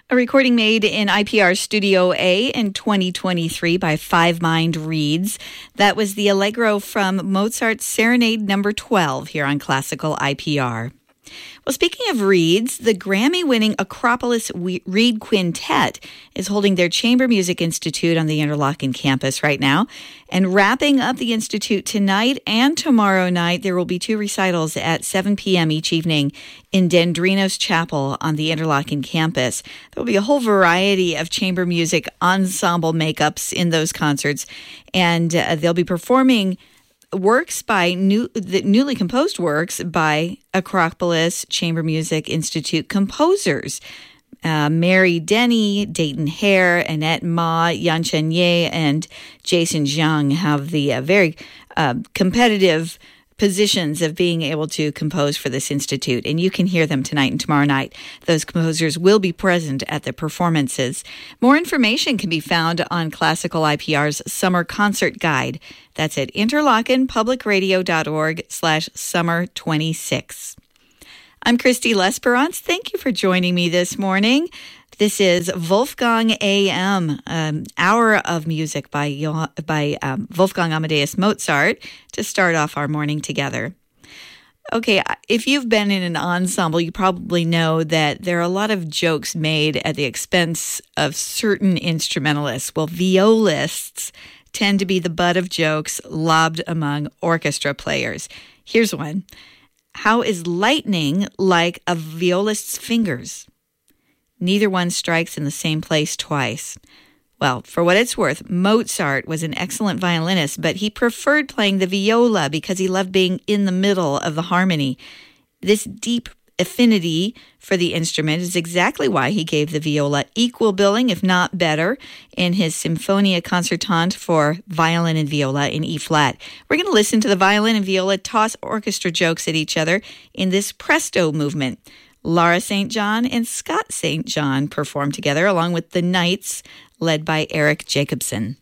A recording made in IPR Studio A in 2023 by Five Mind Reeds. That was the Allegro from Mozart's Serenade No. 12 here on Classical IPR. Well, speaking of reeds, the Grammy-winning Acropolis Reed Quintet is holding their Chamber Music Institute on the Interlochen campus right now. And wrapping up the Institute tonight and tomorrow night, there will be 2 recitals at 7 p.m. each evening in Dendrinos Chapel on the Interlochen campus. There will be a whole variety of chamber music ensemble makeups in those concerts, and they'll be performing works by newly composed works by Acropolis Chamber Music Institute composers. Mary Denny, Dayton Hare, Annette Ma, Yan Chen-Ye, and Jason Zhang have the very competitive positions of being able to compose for this institute, and you can hear them tonight and tomorrow night. Those composers will be present at the performances. More information can be found on Classical IPR's Summer Concert Guide. That's at interlochenpublicradio.org/summer26. I'm Christy Lesperance. Thank you for joining me this morning. This is Wolfgang AM, hour of music by Wolfgang Amadeus Mozart to start off our morning together. Okay, if you've been in an ensemble, you probably know that there are a lot of jokes made at the expense of certain instrumentalists. Well, violists tend to be the butt of jokes lobbed among orchestra players. Here's one. How is lightning like a violist's fingers? Neither one strikes in the same place twice. Well, for what it's worth, Mozart was an excellent violinist, but he preferred playing the viola because he loved being in the middle of the harmony. This deep affinity for the instrument is exactly why he gave the viola equal billing, if not better, in his Sinfonia Concertante for violin and viola in E-flat. We're going to listen to the violin and viola toss orchestra jokes at each other in this presto movement. Lara St. John and Scott St. John perform together, along with the Knights, led by Eric Jacobson.